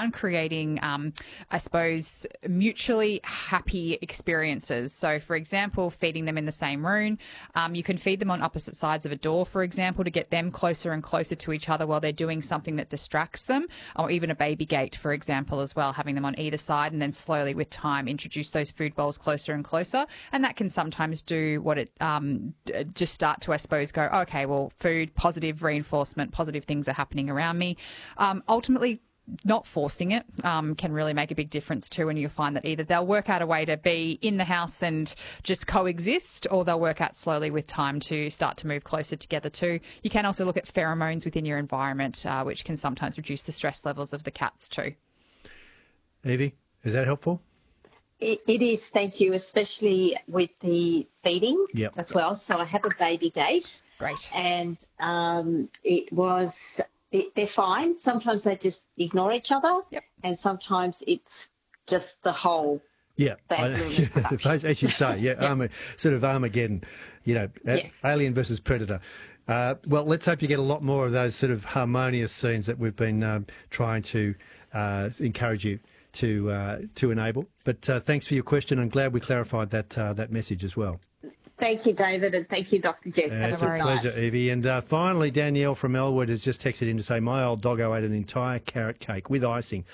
around creating, I suppose, mutually happy experiences. So, for example, feeding them in the same room. You can feed them on opposite sides of a door, for example, to get them closer and closer to each other while they're doing something that distracts them, or even a baby gate, for example, as well, having them on either side, and then slowly with time introduce those food bowls closer and closer. And that can sometimes do what it just start to, I suppose, go, okay, well, food, positive reinforcement, positive things are happening around me. Ultimately, not forcing it can really make a big difference too, and you'll find that either they'll work out a way to be in the house and just coexist, or they'll work out slowly with time to start to move closer together too. You can also look at pheromones within your environment, which can sometimes reduce the stress levels of the cats too. Evie, is that helpful? It is, thank you, especially with the feeding as well. So I have a baby gate. Great. And they're fine. Sometimes they just ignore each other. Yep. And sometimes it's just the whole. Yeah, as you say, sort of Armageddon, Alien versus Predator. Well, let's hope you get a lot more of those sort of harmonious scenes that we've been trying to encourage you to enable. But thanks for your question. I'm glad we clarified that message as well. Thank you, David, and thank you, Dr. Jess. It's a pleasure, Evie. And finally, Danielle from Elwood has just texted in to say, my old doggo ate an entire carrot cake with icing